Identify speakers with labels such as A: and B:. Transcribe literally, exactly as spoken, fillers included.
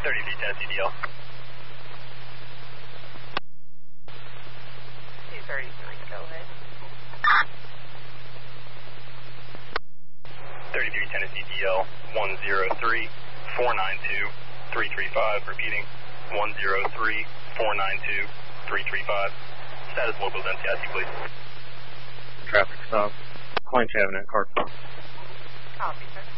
A: thirty-three Tennessee D L.
B: two thirty-three, go ahead.
A: thirty-three Tennessee D L, one zero three, four nine two, three three five, repeating, one zero three, four nine two, three three five. Status locals N C I C, please.
C: Traffic stop. Plain Avenue, car.
B: Copy, sir.